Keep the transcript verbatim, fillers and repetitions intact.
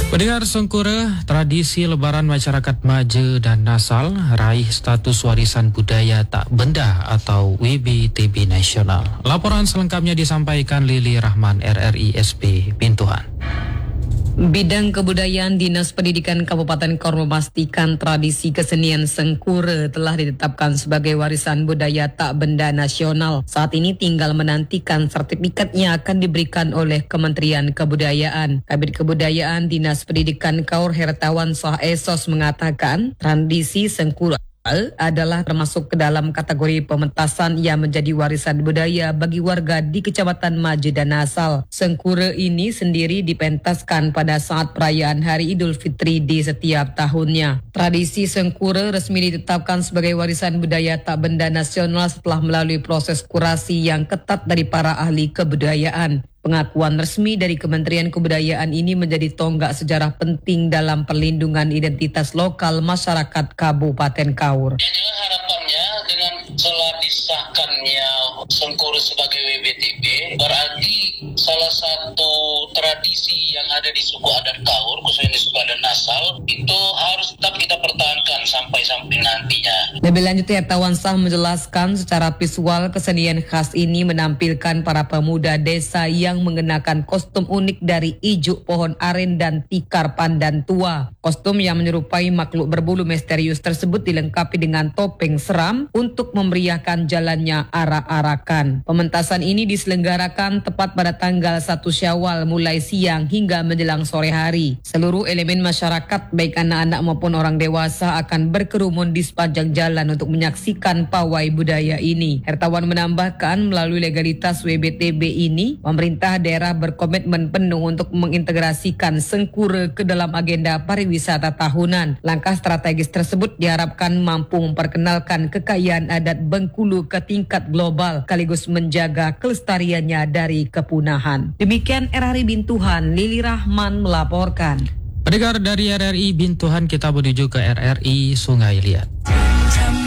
Pendengar Sengkura, tradisi lebaran masyarakat Maje dan Nasal raih status warisan budaya tak benda atau W B T B nasional. Laporan selengkapnya disampaikan Lili Rahman R R I S P Bintuhan. Bidang Kebudayaan Dinas Pendidikan Kabupaten Kaur memastikan tradisi kesenian Sengkura telah ditetapkan sebagai warisan budaya tak benda nasional. Saat ini tinggal menantikan sertifikatnya akan diberikan oleh Kementerian Kebudayaan. Kabid Kebudayaan Dinas Pendidikan Kaur Hertawan Sah Esos mengatakan tradisi Sengkura adalah termasuk ke dalam kategori pementasan yang menjadi warisan budaya bagi warga di Kecamatan Maje dan Nasal. Sengkura ini sendiri dipentaskan pada saat perayaan Hari Idul Fitri di setiap tahunnya. Tradisi Sengkura resmi ditetapkan sebagai warisan budaya tak benda nasional setelah melalui proses kurasi yang ketat dari para ahli kebudayaan. Pengakuan resmi dari Kementerian Kebudayaan ini menjadi tonggak sejarah penting dalam perlindungan identitas lokal masyarakat Kabupaten Kaur. Yang jelas harapannya dengan setelah disahkannya Sengkura sebagai W B T B, berarti salah satu tradisi yang ada di suku adat Kaur, khususnya di suku adat Nasal, itu harus tetap kita pertahankan sampai-sampai nantinya. Lebih lanjut, Hertawan Sah menjelaskan secara visual kesenian khas ini menampilkan para pemuda desa yang mengenakan kostum unik dari ijuk pohon aren dan tikar pandan tua. Kostum yang menyerupai makhluk berbulu misterius tersebut dilengkapi dengan topeng seram untuk memeriahkan jalannya arak-arakan. Pementasan ini diselenggarakan tepat pada tanggal satu Syawal mulai siang hingga menjelang sore hari. Seluruh elemen masyarakat baik anak-anak maupun orang dewasa akan berkerumun di sepanjang jalan untuk menyaksikan pawai budaya ini. Hertawan menambahkan melalui legalitas W B T B ini, pemerintah daerah berkomitmen penuh untuk mengintegrasikan Sengkura ke dalam agenda pariwisata tahunan. Langkah strategis tersebut diharapkan mampu memperkenalkan kekayaan adat Bengkulu ke tingkat global, sekaligus menjaga kelestariannya dari kepunahan. Demikian R R I Bintuhan, Lili Rahman melaporkan. Pendengar dari R R I Bintuhan, kita menuju ke R R I Sungai Liat.